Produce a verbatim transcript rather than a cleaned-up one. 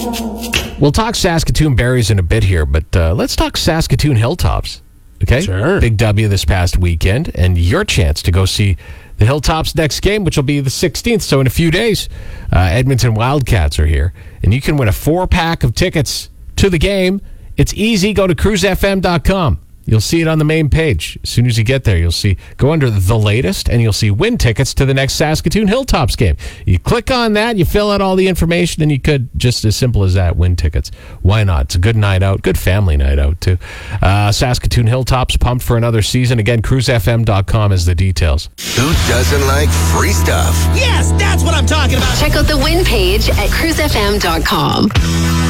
We'll talk Saskatoon Berries in a bit here, but uh, let's talk Saskatoon Hilltops. Okay? Sure. Big W this past weekend, and your chance to go see the Hilltops next game, which will be the sixteenth. So in a few days, uh, Edmonton Wildcats are here, and you can win a four-pack of tickets to the game. It's easy. Go to cruise f m dot com. You'll see it on the main page. As soon as you get there, you'll see, go under the latest, and you'll see win tickets to the next Saskatoon Hilltops game. You click on that, you fill out all the information, and you could, just as simple as that, win tickets. Why not? It's a good night out, good family night out, too. Uh, Saskatoon Hilltops pumped for another season. Again, cruise f m dot com is the details. Who doesn't like free stuff? Yes, that's what I'm talking about. Check out the win page at cruise f m dot com.